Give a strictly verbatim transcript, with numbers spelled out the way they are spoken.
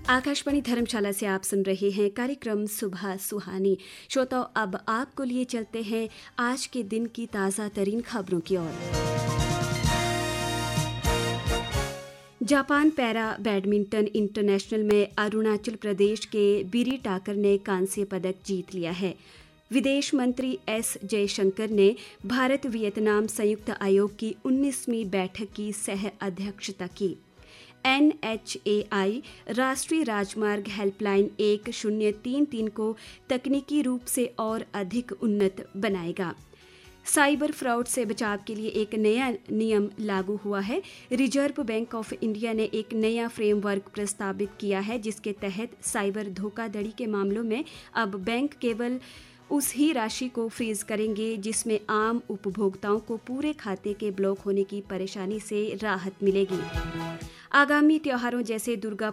आकाशवाणी धर्मशाला से आप सुन रहे हैं कार्यक्रम सुबह सुहानी। श्रोताओं, अब आपको लिए चलते हैं आज के दिन की ताज़ा तरीन खबरों की ओर। जापान पैरा बैडमिंटन इंटरनेशनल में अरुणाचल प्रदेश के बिरी टाकर ने कांस्य पदक जीत लिया है। विदेश मंत्री एस जयशंकर ने भारत वियतनाम संयुक्त आयोग की उन्नीसवीं बैठक की सह अध्यक्षता की। एन एच ए आई राष्ट्रीय राजमार्ग हेल्पलाइन एक शून्य तीन तीन को तकनीकी रूप से और अधिक उन्नत बनाएगा। साइबर फ्रॉड से बचाव के लिए एक नया नियम लागू हुआ है। रिजर्व बैंक ऑफ इंडिया ने एक नया फ्रेमवर्क प्रस्तावित किया है, जिसके तहत साइबर धोखाधड़ी के मामलों में अब बैंक केवल उस ही राशि को फ्रीज करेंगे जिसमें आम उपभोक्ताओं को पूरे खाते के ब्लॉक होने की परेशानी से राहत मिलेगी। आगामी त्योहारों जैसे दुर्गा